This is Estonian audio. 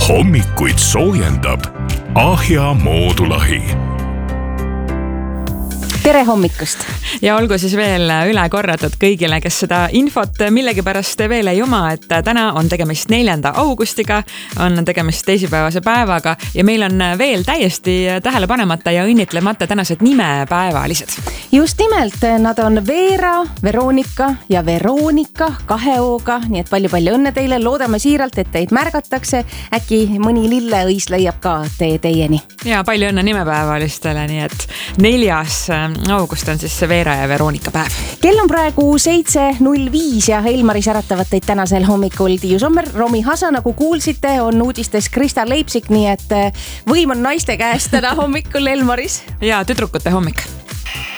Hommikuid soojendab Ahja moodulahi. Tere hommikust! Ja olgu siis veel üle korratud kõigile, kes seda infot millegipärast veel ei oma, et täna on tegemist 4. augustiga, on tegemist teisipäevase päevaga ja meil on veel täiesti tähele panemata ja õnnitlemata tänased nimepäevalised. Just nimelt, nad on Veera, Veronika ja Veronika 2 O-ga, nii et palju õnne teile, loodame siiralt, et teid märgatakse, äkki mõni lilleõis leiab ka teieni. Ja palju õnne nimepäevalistele, nii et 4. august on siis Veera ja Veronika päev. Kell on praegu 7.05 ja Elmaris äratavad teid tänasel hommikul Tiiu Sommer, Romi Hasa, nagu kuulsite, on uudistes Krista Leipsik, nii et võim on naiste käest täna hommikul Elmaris. Ja tüdrukute hommik.